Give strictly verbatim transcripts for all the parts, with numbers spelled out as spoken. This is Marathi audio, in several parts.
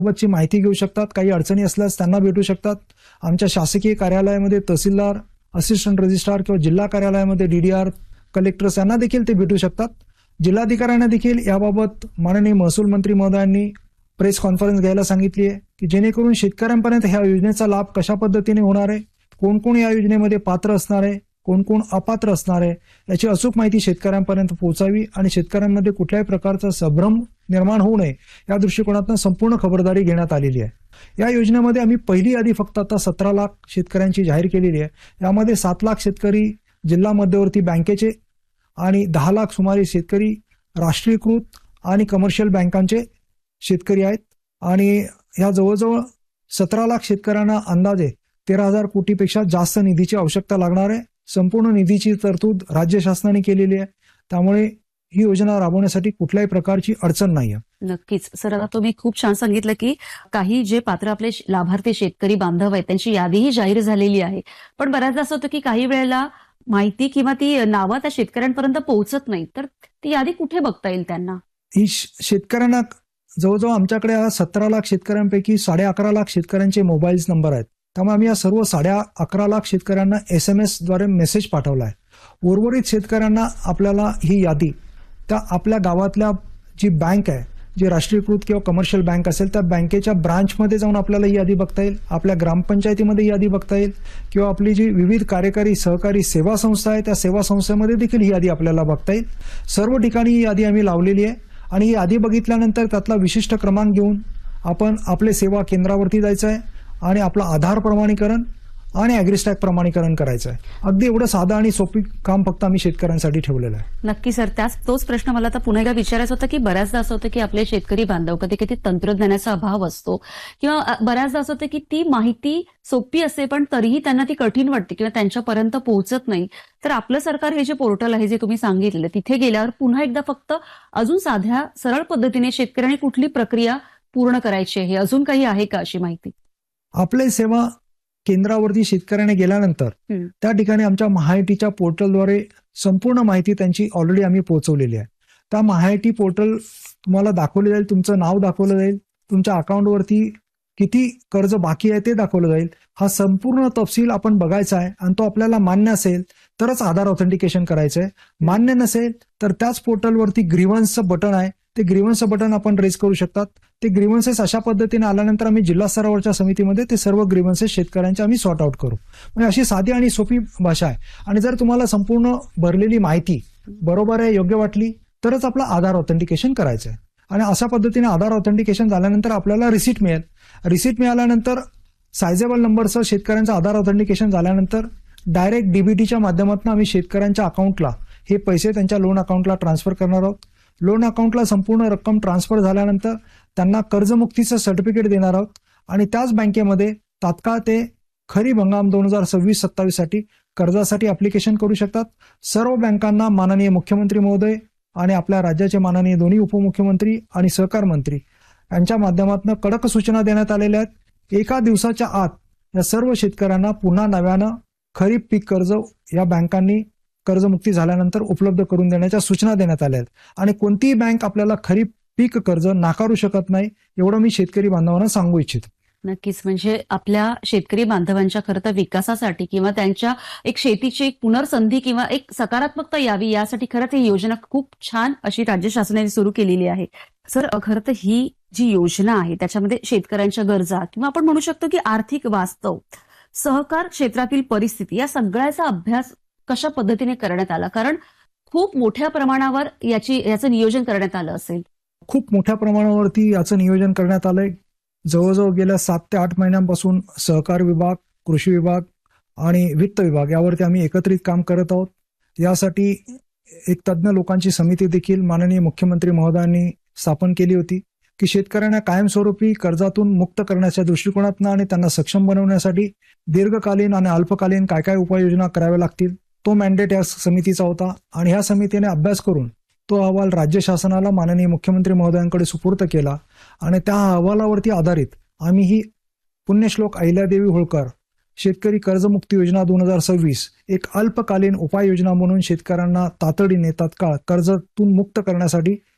बाबतची माहिती घेऊ शकतात. काही अडचणी असल्यास त्यांना भेटू शकतात. आमच्या शासकीय कार्यालयामध्ये तहसीलदार, असिस्टंट रजिस्ट्रार किंवा जिल्हा कार्यालयामध्ये डीडीआर, कलेक्टर्स यांना देखील ते भेटू शकतात. जिल्हाधिकाऱ्यांना देखील याबाबत माननीय महसूल मंत्री महोदयांनी प्रेस कॉन्फरन्स घ्यायला सांगितली आहे की जेणेकरून शेतकऱ्यांपर्यंत ह्या योजनेचा लाभ कशा पद्धतीने होणार आहे, कोण कोण या योजनेमध्ये पात्र असणार आहे, कोण कोण अपात्र असणार आहे, याची अचूक माहिती शेतकऱ्यांपर्यंत पोहोचावी आणि शेतकऱ्यांमध्ये कुठल्याही प्रकारचा संभ्रम निर्माण होऊ नये या दृष्टिकोनातून संपूर्ण खबरदारी घेण्यात आलेली आहे. या योजनेमध्ये आम्ही पहिली यादी फक्त आता सतरा लाख शेतकऱ्यांची जाहीर केलेली आहे. यामध्ये सात लाख शेतकरी जिल्हा मध्यवर्ती बँकेचे आणि दहा लाख सुमारे शेतकरी राष्ट्रीयकृत आणि कमर्शियल बँकांचे शेतकरी आहेत. आणि या जवळजवळ सतरा लाख शेतकऱ्यांना अंदाजे तेरा हजार कोटीपेक्षा जास्त निधीची आवश्यकता लागणार आहे. संपूर्ण निधीची तरतूद राज्य शासनाने केलेली आहे. त्यामुळे ही योजना राबवण्यासाठी कुठल्याही प्रकारची अडचण नाही आहे. नक्कीच सर, आता तुम्ही खूप छान सांगितलं की काही जे पात्र आपले लाभार्थी शेतकरी बांधव आहेत त्यांची यादीही जाहीर झालेली आहे. पण बऱ्याचदा असं होतं की काही वेळेला माहिती किंवा ती नावं त्या शेतकऱ्यांपर्यंत पोहोचत नाही, तर ती यादी कुठे बघता येईल त्यांना? ही शेतकऱ्यांना जवळजवळ आमच्याकडे सतरा लाख शेतकऱ्यांपैकी साडे अकरा लाख शेतकऱ्यांचे मोबाईल नंबर आहेत. त्यामुळे आम्ही या सर्व साडे अकरा लाख शेतकऱ्यांना एस एम एस द्वारे मेसेज पाठवला आहे. उर्वरित शेतकऱ्यांना आपल्याला ही यादी त्या आपल्या गावातल्या जी बँक आहे, जी राष्ट्रीयकृत किंवा कमर्शियल बँक असेल त्या बँकेच्या ब्रांचमध्ये जाऊन आपल्याला ही यादी बघता येईल. आपल्या ग्रामपंचायतीमध्ये ही यादी बघता येईल किंवा आपली जी विविध कार्यकारी सहकारी सेवा संस्था आहे त्या सेवा संस्थेमध्ये देखील ही यादी आपल्याला बघता येईल. सर्व ठिकाणी ही यादी आम्ही लावलेली आहे आणि ही यादी बघितल्यानंतर त्यातला विशिष्ट क्रमांक घेऊन आपण आपले सेवा केंद्रावरती जायचं आहे आणि आपलं आधार प्रमाणीकरण आणि ॲग्रिस्टॅग प्रमाणीकरण करायचं आहे. अगदी एवढं साधं आणि सोपी काम फक्त आम्ही शेतकऱ्यांसाठी ठेवलेलं आहे. नक्की सर, त्याच तोच प्रश्न मला आता पुन्हा एकदा विचारायचा होता की बऱ्याचदा असं होतं की आपले शेतकरी बांधव कधी कधी तंत्रज्ञानाचा अभाव असतो किंवा बऱ्याचदा असं होतं की ती माहिती सोपी असते पण तरीही त्यांना ती कठीण वाटते किंवा त्यांच्यापर्यंत पोहोचत नाही. तर आपलं सरकार हे जे पोर्टल आहे जे तुम्ही सांगितलं तिथे गेल्यावर पुन्हा एकदा फक्त अजून साध्या सरळ पद्धतीने शेतकऱ्यांनी कुठली प्रक्रिया पूर्ण करायची आहे, अजून काही आहे का अशी माहिती? आपले सेवा केंद्रावरती शेतकऱ्याने गेल्यानंतर त्या ठिकाणी आमच्या महाआयटीच्या पोर्टलद्वारे संपूर्ण माहिती त्यांची ऑलरेडी आम्ही पोहोचवलेली आहे. त्या महाआयटी पोर्टल तुम्हाला दाखवले जाईल, तुमचं नाव दाखवलं जाईल, तुमच्या अकाउंटवरती किती कर्ज बाकी आहे ते दाखवलं जाईल. हा संपूर्ण तपशील आपण बघायचा आहे आणि तो आपल्याला मान्य असेल तरच आधार ऑथेंटिकेशन करायचं आहे. मान्य नसेल तर त्याच पोर्टलवरती ग्रीव्हन्सचं बटन आहे, ते ग्रीव्हन्सचं बटन आपण रेज करू शकतात. ते ग्रीव्हन्सेस अशा पद्धतीने आल्यानंतर आम्ही जिल्हा स्तरावरच्या समितीमध्ये ते सर्व ग्रीव्हन्सेस शेतकऱ्यांचे आम्ही सॉर्ट आउट करू. म्हणजे अशी साधी आणि सोपी भाषा आहे. आणि जर तुम्हाला संपूर्ण भरलेली माहिती बरोबर आहे, योग्य वाटली तरच आपलं आधार ऑथेंटिकेशन करायचं आहे. आणि अशा पद्धतीने आधार ऑथेंटिकेशन झाल्यानंतर आपल्याला रिसीट मिळेल. रिसीट मिळाल्यानंतर सायझेबल नंबरचं शेतकऱ्यांचं आधार ऑथेंटिकेशन झाल्यानंतर डायरेक्ट डीबीटीच्या माध्यमातून आम्ही शेतकऱ्यांच्या अकाउंटला हे पैसे त्यांच्या लोन अकाउंटला ट्रान्सफर करणार आहोत. लोन अकाउंटला संपूर्ण रक्कम ट्रान्सफर झाल्यानंतर त्यांना कर्जमुक्तीचं सर्टिफिकेट देणार आहोत आणि त्याच बँकेमध्ये तात्काळ ते खरीप हंगाम दोन हजार सव्वीस सत्तावीस साठी कर्जासाठी अप्लिकेशन करू शकतात. सर्व बँकांना माननीय मुख्यमंत्री महोदय आणि आपल्या राज्याचे माननीय दोन्ही उपमुख्यमंत्री आणि सहकार मंत्री यांच्या माध्यमातून कडक सूचना देण्यात आलेल्या आहेत. एका दिवसाच्या आत या सर्व शेतकऱ्यांना पुन्हा नव्यानं खरीप पीक कर्ज या बँकांनी कर्जमुक्ती झाल्यानंतर उपलब्ध करून देण्याच्या सूचना देण्यात आल्या आहेत. आणि कोणतीही बँक आपल्याला खरीप पीक कर्ज नाकारू शकत नाही, एवढं मी शेतकरी बांधवांना सांगू इच्छितो. नक्कीच, म्हणजे आपल्या शेतकरी बांधवांच्या खरं तर विकासासाठी किंवा त्यांच्या एक शेतीची एक पुनर्संधी किंवा एक सकारात्मकता यावी यासाठी खरं ही योजना खूप छान अशी राज्य शासनाने सुरू केलेली आहे. सर, खरं तर ही जी योजना आहे त्याच्यामध्ये शेतकऱ्यांच्या गरजा किंवा आपण म्हणू शकतो की आर्थिक वास्तव, सहकार क्षेत्रातील परिस्थिती या सगळ्याचा अभ्यास कशा पद्धतीने करण्यात आला? कारण खूप मोठ्या प्रमाणावर याची याचं नियोजन करण्यात आलं असेल. खूप मोठ्या प्रमाणावरती याचं नियोजन करण्यात आलंय. जवळजवळ गेल्या सात ते आठ महिन्यांपासून सहकार विभाग, कृषी विभाग आणि वित्त विभाग यावरती आम्ही एकत्रित काम करत आहोत. यासाठी एक तज्ज्ञ लोकांची समिती देखील माननीय मुख्यमंत्री महोदयांनी स्थापन केली होती की शेतकऱ्यांना कायमस्वरूपी कर्जातून मुक्त करण्याच्या दृष्टिकोनातून आणि त्यांना सक्षम बनवण्यासाठी दीर्घकालीन आणि अल्पकालीन काय काय उपाययोजना कराव्या लागतील तो मॅन्डेट या समितीचा होता. आणि ह्या समितीने अभ्यास करून तो अहवाल राज्य शासनाला माननीय मुख्यमंत्री महोदयांकडे सुपूर्द केला आणि त्या अहवालावरती आधारित आम्ही ही पुण्यश्लोक अहिल्यादेवी होळकर शेतकरी कर्जमुक्ती योजना दोन हजार सव्वीस एक अल्पकालीन उपाययोजना म्हणून शेतकऱ्यांना तातडीने तात्काळ कर्जातून मुक्त करण्यासाठी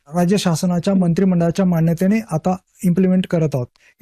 राज्य शासनाच्या मंत्रिमंडळाच्या मान्यतेने आता इम्प्लिमेंट करत आहोत.